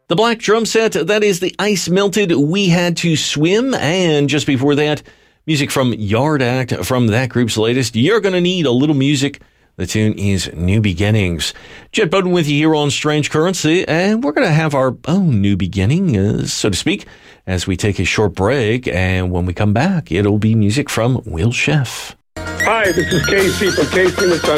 The Black Drum Set, that is The Ice Melted, We Had to Swim. And just before that, music from Yard Act from that group's latest, You're Gonna Need a Little Music. The tune is New Beginnings. Jet Bowden with you here on Strange Currency, and we're going to have our own new beginning, so to speak, as we take a short break. And when we come back, it'll be music from Will Sheff. Hi, this is Casey from Casey and the Sunshine